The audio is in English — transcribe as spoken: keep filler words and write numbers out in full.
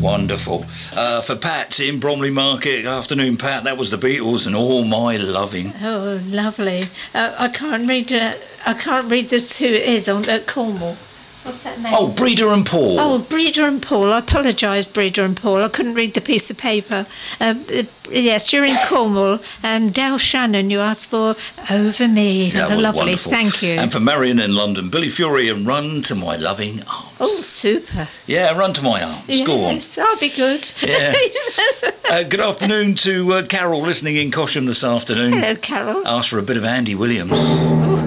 Wonderful. Uh, for Pat in Bromley Market, afternoon, Pat. That was the Beatles and All My Loving. Oh, lovely. Uh, I can't read. Uh, I can't read this. Who it is on uh, Cornwall? What's that name? Oh, Breeder and Paul. Oh, Breeder and Paul. I apologise, Breeder and Paul. I couldn't read the piece of paper. Um, uh, yes, you're in Cornwall. And Del Shannon, you asked for Over Me. That oh, was lovely. wonderful. Thank you. And for Marion in London, Billy Fury and Run to My Loving Arms. Oh, super. Yeah, Run to My Arms. Yes, Go on. I'll be good. Yeah. uh, good afternoon to uh, Carol listening in Cosham this afternoon. Hello, Carol. Asked for a bit of Andy Williams.